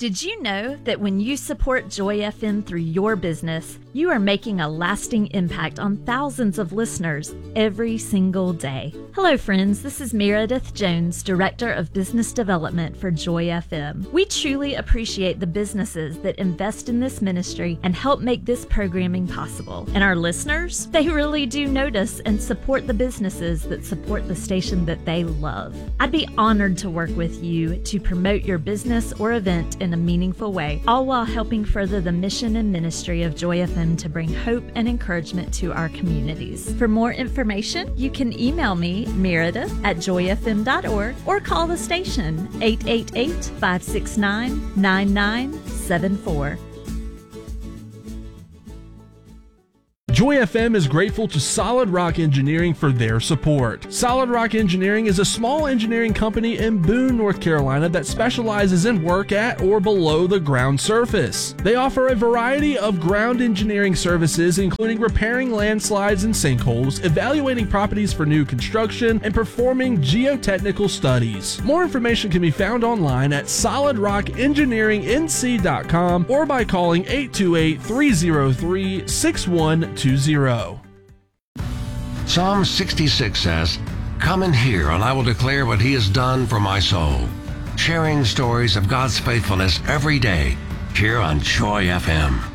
Did you know that when you support Joy FM through your business, you are making a lasting impact on thousands of listeners every single day? Hello, friends. This is Meredith Jones, Director of Business Development for Joy FM. We truly appreciate the businesses that invest in this ministry and help make this programming possible. And our listeners, they really do notice and support the businesses that support the station that they love. I'd be honored to work with you to promote your business or event in a meaningful way, all while helping further the mission and ministry of Joy FM to bring hope and encouragement to our communities. For more information, you can email me, meredith@joyfm.org, or call the station, 888-569-9974. Joy FM is grateful to Solid Rock Engineering for their support. Solid Rock Engineering is a small engineering company in Boone, North Carolina that specializes in work at or below the ground surface. They offer a variety of ground engineering services, including repairing landslides and sinkholes, evaluating properties for new construction, and performing geotechnical studies. More information can be found online at solidrockengineeringnc.com or by calling 828-303-6120. Psalm 66 says, "Come and hear, and I will declare what he has done for my soul." Sharing stories of God's faithfulness every day here on Joy FM.